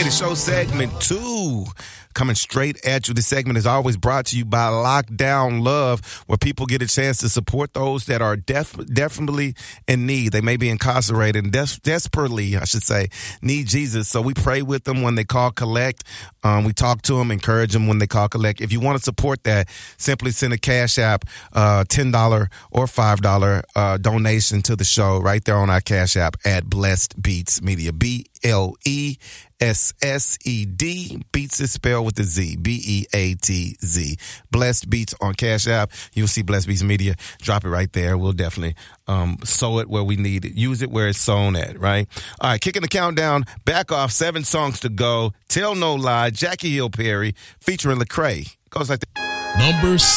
the show segment 2 coming straight at you. This segment is always brought to you by Lockdown Love, where people get a chance to support those that are definitely in need. They may be incarcerated and desperately, I should say, need Jesus. So we pray with them when they call collect. We talk to them, encourage them when they call collect. If you want to support that, simply send a Cash App, $10 or $5 donation to the show right there on our Cash App at Blessed Beats Media. BLESSED. Beats is spelled with a Z. BEATZ. Blessed Beats on Cash App. You'll see Blessed Beats Media. Drop it right there. We'll definitely sow it where we need it. Use it where it's sown at, right? All right, kicking the countdown. Back off. 7 songs to go. Tell No Lie. Jackie Hill Perry featuring Lecrae. Goes like that. Number